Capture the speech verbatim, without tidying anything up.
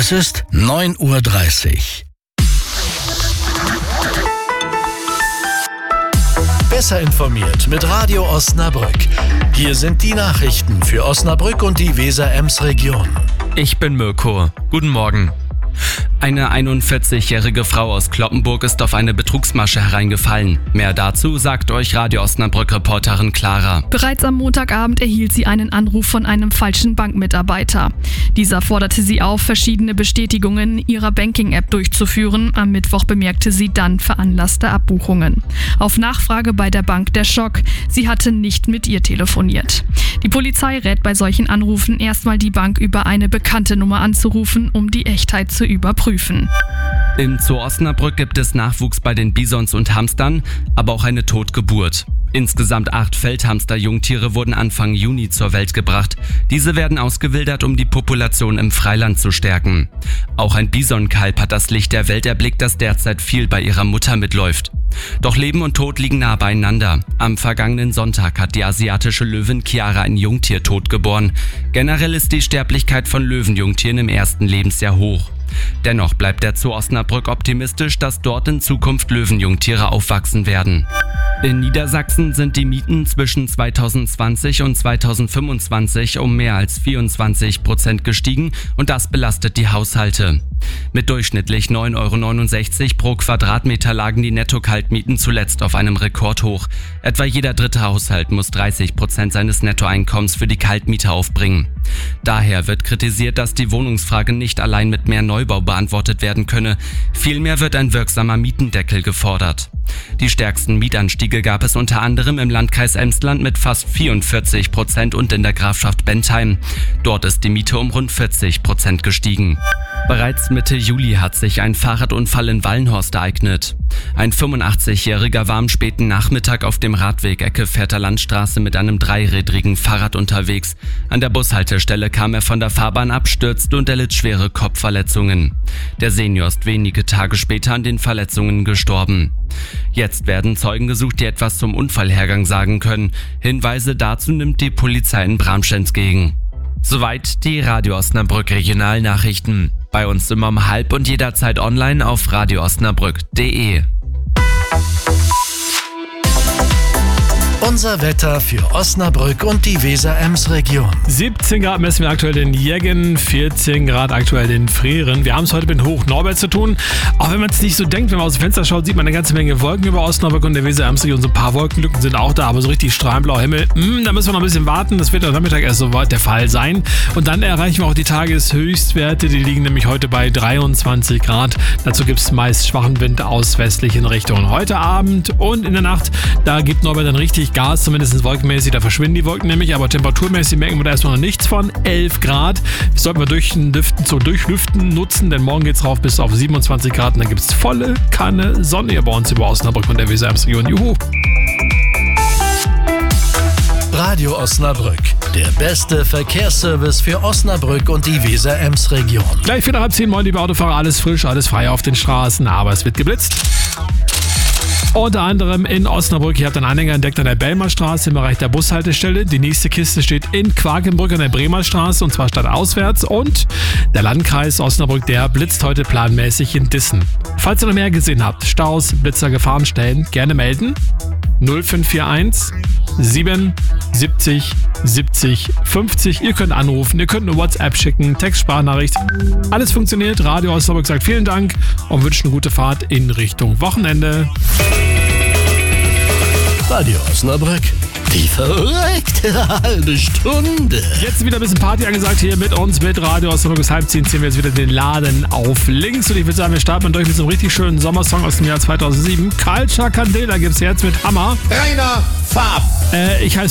Es ist neun Uhr dreißig. Besser informiert mit Radio Osnabrück. Hier sind die Nachrichten für Osnabrück und die Weser-Ems-Region. Ich bin Mirko. Guten Morgen. Eine einundvierzigjährige Frau aus Cloppenburg ist auf eine Betrugsmasche hereingefallen. Mehr dazu sagt euch Radio Osnabrück-Reporterin Clara. Bereits am Montagabend erhielt sie einen Anruf von einem falschen Bankmitarbeiter. Dieser forderte sie auf, verschiedene Bestätigungen in ihrer Banking-App durchzuführen. Am Mittwoch bemerkte sie dann veranlasste Abbuchungen. Auf Nachfrage bei der Bank der Schock. Sie hatte nicht mit ihr telefoniert. Die Polizei rät bei solchen Anrufen erstmal die Bank über eine bekannte Nummer anzurufen, um die Echtheit zu überprüfen. Im Zoo Osnabrück gibt es Nachwuchs bei den Bisons und Hamstern, aber auch eine Totgeburt. Insgesamt acht Feldhamster-Jungtiere wurden Anfang Juni zur Welt gebracht. Diese werden ausgewildert, um die Population im Freiland zu stärken. Auch ein Bisonkalb hat das Licht der Welt erblickt, das derzeit viel bei ihrer Mutter mitläuft. Doch Leben und Tod liegen nah beieinander. Am vergangenen Sonntag hat die asiatische Löwin Chiara ein Jungtier totgeboren. Generell ist die Sterblichkeit von Löwenjungtieren im ersten Lebensjahr hoch. Dennoch bleibt der Zoo Osnabrück optimistisch, dass dort in Zukunft Löwenjungtiere aufwachsen werden. In Niedersachsen sind die Mieten zwischen zweitausendzwanzig und zweitausendfünfundzwanzig um mehr als vierundzwanzig Prozent gestiegen und das belastet die Haushalte. Mit durchschnittlich neun Euro neunundsechzig pro Quadratmeter lagen die Netto-Kaltmieten zuletzt auf einem Rekordhoch. Etwa jeder dritte Haushalt muss dreißig Prozent seines Nettoeinkommens für die Kaltmiete aufbringen. Daher wird kritisiert, dass die Wohnungsfrage nicht allein mit mehr Neubau beantwortet werden könne. Vielmehr wird ein wirksamer Mietendeckel gefordert. Die stärksten Mietanstiege gab es unter anderem im Landkreis Emsland mit fast vierundvierzig Prozent und in der Grafschaft Bentheim. Dort ist die Miete um rund vierzig Prozent gestiegen. Bereits Mitte Juli hat sich ein Fahrradunfall in Wallenhorst ereignet. Ein fünfundachtzigjähriger war am späten Nachmittag auf dem Radweg Ecke Fährter Landstraße mit einem dreirädrigen Fahrrad unterwegs. An der Bushaltestelle kam er von der Fahrbahn ab, stürzte und erlitt schwere Kopfverletzungen. Der Senior ist wenige Tage später an den Verletzungen gestorben. Jetzt werden Zeugen gesucht, die etwas zum Unfallhergang sagen können. Hinweise dazu nimmt die Polizei in Bramsch entgegen. Soweit die Radio Osnabrück Regionalnachrichten. Bei uns immer um halb und jederzeit online auf radio osnabrück punkt de. Unser Wetter für Osnabrück und die Weser-Ems-Region. siebzehn Grad messen wir aktuell in Jäggen, vierzehn Grad aktuell in Freren. Wir haben es heute mit Hochnorbert zu tun. Auch wenn man es nicht so denkt, wenn man aus dem Fenster schaut, sieht man eine ganze Menge Wolken über Osnabrück und der Weser-Ems-Region. So ein paar Wolkenlücken sind auch da, aber so richtig strahlenblauer Himmel, mh, da müssen wir noch ein bisschen warten. Das wird am Nachmittag erst so weit der Fall sein. Und dann erreichen wir auch die Tageshöchstwerte. Die liegen nämlich heute bei dreiundzwanzig Grad. Dazu gibt es meist schwachen Wind aus westlichen Richtungen. Heute Abend und in der Nacht, da gibt Norbert dann richtig Gas, zumindest wolkenmäßig, da verschwinden die Wolken nämlich, aber temperaturmäßig merken wir da erstmal noch nichts von. elf Grad, das sollten wir durchlüften, zum Durchlüften nutzen, denn morgen geht's rauf bis auf siebenundzwanzig Grad und dann gibt's volle Kanne Sonne hier bei uns über Osnabrück und der Weser-Ems-Region. Juhu! Radio Osnabrück, der beste Verkehrsservice für Osnabrück und die Weser-Ems-Region. Gleich wieder halb zehn, moin liebe Autofahrer, alles frisch, alles frei auf den Straßen, aber es wird geblitzt. Unter anderem in Osnabrück. Ihr habt einen Anhänger entdeckt an der Bellmerstraße im Bereich der Bushaltestelle. Die nächste Kiste steht in Quakenbrück an der Bremerstraße und zwar stadtauswärts. Und der Landkreis Osnabrück, der blitzt heute planmäßig in Dissen. Falls ihr noch mehr gesehen habt, Staus, Blitzer, Gefahrenstellen, gerne melden. null fünf vier eins sieben siebzig siebzig fünfzig. Ihr könnt anrufen, ihr könnt eine WhatsApp schicken, Textsprachnachricht. Alles funktioniert. Radio Osnabrück sagt vielen Dank und wünscht eine gute Fahrt in Richtung Wochenende. Radio Osnabrück, die verrückte halbe Stunde. Jetzt wieder ein bisschen Party angesagt hier mit uns, mit Radio Osnabrück. Bis halb zehn ziehen wir jetzt wieder den Laden auf links. Und ich würde sagen, wir starten mal durch mit so einem richtig schönen Sommersong aus dem Jahr zweitausendsieben. Culture Candela gibt's jetzt mit Hammer. Rainer Farb. Äh, ich heiße